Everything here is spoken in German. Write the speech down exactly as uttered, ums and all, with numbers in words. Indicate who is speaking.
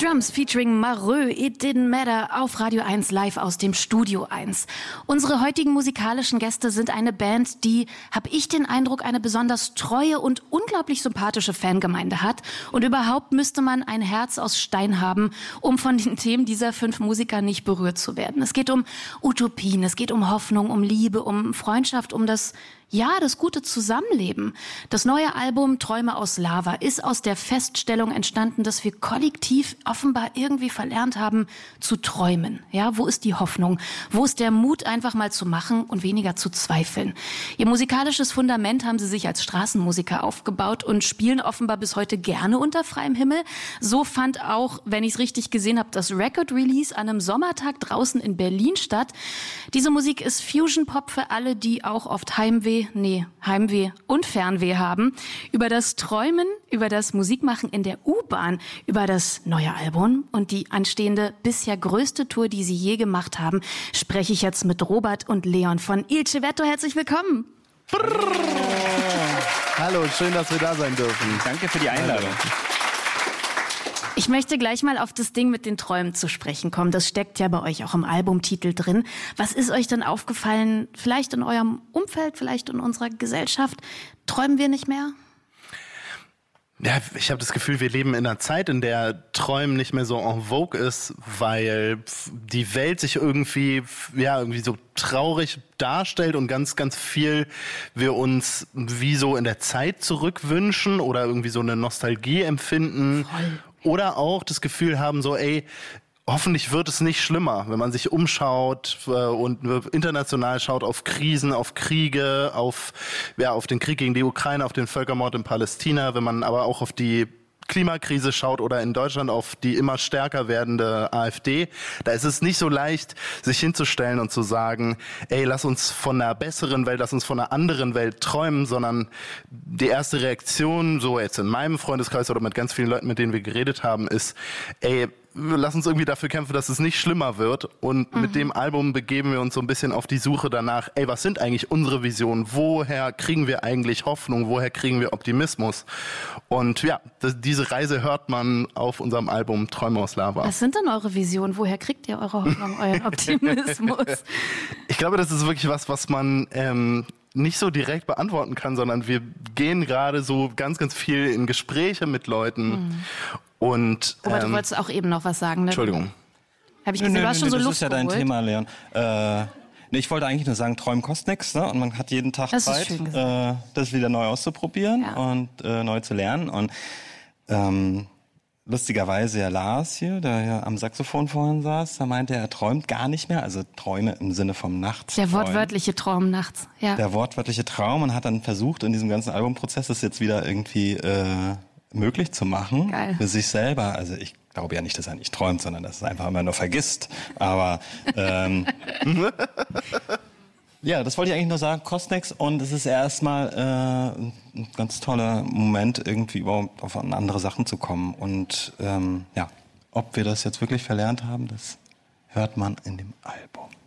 Speaker 1: Drums featuring Mareux, It Didn't Matter auf Radio eins live aus dem Studio eins. Unsere heutigen musikalischen Gäste sind eine Band, die, habe ich den Eindruck, eine besonders treue und unglaublich sympathische Fangemeinde hat. Und überhaupt müsste man ein Herz aus Stein haben, um von den Themen dieser fünf Musiker nicht berührt zu werden. Es geht um Utopien, es geht um Hoffnung, um Liebe, um Freundschaft, um das Ja, das gute Zusammenleben. Das neue Album Träume aus Lava ist aus der Feststellung entstanden, dass wir kollektiv offenbar irgendwie verlernt haben zu träumen. Ja, wo ist die Hoffnung? Wo ist der Mut, einfach mal zu machen und weniger zu zweifeln? Ihr musikalisches Fundament haben sie sich als Straßenmusiker aufgebaut und spielen offenbar bis heute gerne unter freiem Himmel. So fand auch, wenn ich es richtig gesehen habe, das Record-Release an einem Sommertag draußen in Berlin statt. Diese Musik ist Fusion-Pop für alle, die auch oft Heimweh Nee, Heimweh und Fernweh haben. Über das Träumen, über das Musikmachen in der U-Bahn, über das neue Album und die anstehende bisher größte Tour, die sie je gemacht haben, spreche ich jetzt mit Robert und Leon von Il Civetto. Herzlich willkommen.
Speaker 2: Brrr. Hallo, schön, dass wir da sein dürfen.
Speaker 3: Danke für die Einladung.
Speaker 1: Ich möchte gleich mal auf das Ding mit den Träumen zu sprechen kommen. Das steckt ja bei euch auch im Albumtitel drin. Was ist euch denn aufgefallen, vielleicht in eurem Umfeld, vielleicht in unserer Gesellschaft? Träumen wir nicht mehr?
Speaker 2: Ja, ich habe das Gefühl, wir leben in einer Zeit, in der Träumen nicht mehr so en vogue ist, weil die Welt sich irgendwie, ja, irgendwie so traurig darstellt und ganz, ganz viel wir uns wie so in der Zeit zurückwünschen oder irgendwie so eine Nostalgie empfinden.
Speaker 1: Voll.
Speaker 2: Oder auch das Gefühl haben, so, ey, hoffentlich wird es nicht schlimmer, wenn man sich umschaut äh, und international schaut auf Krisen, auf Kriege, auf, ja, auf den Krieg gegen die Ukraine, auf den Völkermord in Palästina, wenn man aber auch auf die Klimakrise schaut oder in Deutschland auf die immer stärker werdende AfD, da ist es nicht so leicht, sich hinzustellen und zu sagen, ey, lass uns von einer besseren Welt, lass uns von einer anderen Welt träumen, sondern die erste Reaktion, so jetzt in meinem Freundeskreis oder mit ganz vielen Leuten, mit denen wir geredet haben, ist, ey, lass uns irgendwie dafür kämpfen, dass es nicht schlimmer wird. Und mhm. mit dem Album begeben wir uns so ein bisschen auf die Suche danach, ey, was sind eigentlich unsere Visionen? Woher kriegen wir eigentlich Hoffnung? Woher kriegen wir Optimismus? Und ja, das, diese Reise hört man auf unserem Album Träume aus Lava.
Speaker 1: Was sind denn eure Visionen? Woher kriegt ihr eure Hoffnung, euren Optimismus?
Speaker 2: Ich glaube, das ist wirklich was, was man ähm, nicht so direkt beantworten kann, sondern wir gehen gerade so ganz, ganz viel in Gespräche mit Leuten. Mhm. Und,
Speaker 1: Aber ähm, du wolltest auch eben noch was sagen, ne?
Speaker 2: Entschuldigung.
Speaker 1: Hab ich gesehen,
Speaker 3: nö,
Speaker 1: du
Speaker 3: nö,
Speaker 1: hast schon
Speaker 3: nö,
Speaker 1: so
Speaker 3: das
Speaker 1: Luft
Speaker 3: ist ja dein
Speaker 1: geholt.
Speaker 3: Thema, Leon. Äh, nee, ich wollte eigentlich nur sagen, träumen kostet nichts, ne? Und man hat jeden Tag
Speaker 1: das
Speaker 3: Zeit,
Speaker 1: äh,
Speaker 3: das wieder neu auszuprobieren
Speaker 1: ja.
Speaker 3: und äh, neu zu lernen. Und ähm, lustigerweise ja Lars hier, der ja am Saxophon vorhin saß, da meinte er, er träumt gar nicht mehr, also Träume im Sinne vom Nachts.
Speaker 1: Der wortwörtliche Traum nachts, ja.
Speaker 3: Der wortwörtliche Traum und hat dann versucht, in diesem ganzen Albumprozess das jetzt wieder irgendwie äh, möglich zu machen.
Speaker 1: Geil.
Speaker 3: Für sich selber. Also ich glaube ja nicht, dass er nicht träumt, sondern dass er einfach immer nur vergisst. Aber ähm, ja, das wollte ich eigentlich nur sagen, kostet nix. Und es ist erstmal äh, ein ganz toller Moment, irgendwie überhaupt auf andere Sachen zu kommen. Und ähm, ja, ob wir das jetzt wirklich verlernt haben, das hört man in dem Album.